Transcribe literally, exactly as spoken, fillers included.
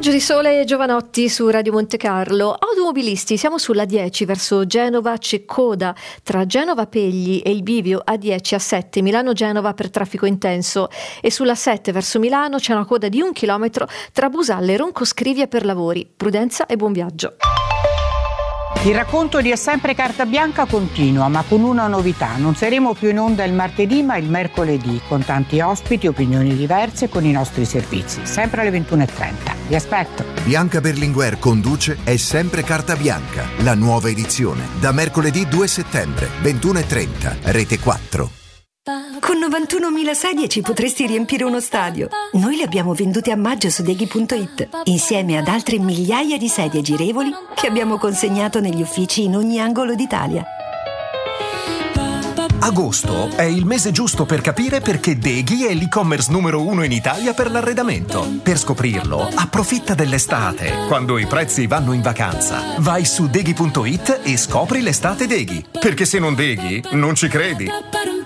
Raggio di sole Giovanotti su Radio Monte Carlo. Automobilisti, siamo sulla dieci verso Genova, c'è coda tra Genova Pegli e il bivio A dieci A sette Milano-Genova per traffico intenso, e sulla sette verso Milano c'è una coda di un chilometro tra Busalle e Ronco Scrivia per lavori. Prudenza e buon viaggio. Il racconto di È sempre carta bianca continua, ma con una novità. Non saremo più in onda il martedì, ma il mercoledì, con tanti ospiti, opinioni diverse, con i nostri servizi, sempre alle ventuno e trenta. Vi aspetto. Bianca Berlinguer conduce È sempre carta bianca, la nuova edizione, da mercoledì due settembre, ventuno e trenta, Rete quattro. Con novantunomila sedie ci potresti riempire uno stadio. Noi le abbiamo vendute a maggio su Deghi punto it, insieme ad altre migliaia di sedie girevoli che abbiamo consegnato negli uffici in ogni angolo d'Italia. Agosto è il mese giusto per capire perché Deghi è l'e-commerce numero uno in Italia per l'arredamento. Per scoprirlo, approfitta dell'estate, quando i prezzi vanno in vacanza. Vai su Deghi punto it e scopri l'estate Deghi. Perché se non Deghi, non ci credi.